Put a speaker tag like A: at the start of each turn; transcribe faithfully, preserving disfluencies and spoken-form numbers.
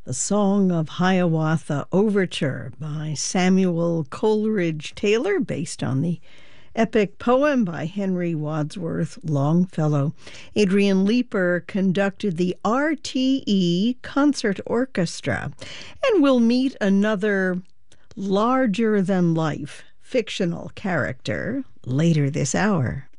A: The Song of Hiawatha Overture by Samuel Coleridge Taylor, based on the epic poem by Henry Wadsworth Longfellow. Adrian Leeper conducted the R T E Concert Orchestra, and we'll meet another larger-than-life fictional character later this hour.